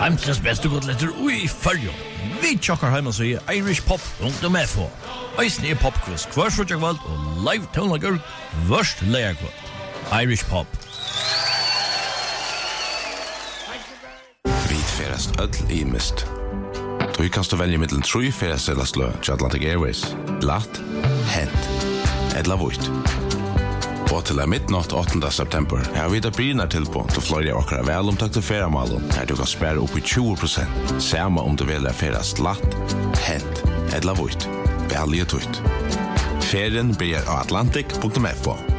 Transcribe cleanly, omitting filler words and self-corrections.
Heimsens beste godletter ui fyrjo. Vi tjokkar heim og sier irishpop.fo. Eisen er popquiz hver frutjagvald og live tonlager vørst leierkvald. Irish Pop. Vi ferast öll imist. Du kannst velja mittlen 3 ferastelaslø til Atlantic Airways. Glatt, hent, edla vuit. Og til midnatt 8. september har vi det brynar tilbå til flere av okkara velomtakte feriamalen her du kan spære opp i 20%. Samma om du velger ferast glatt, hent, edla vuit. Velje tutt. Ferien blir av atlantic.fo.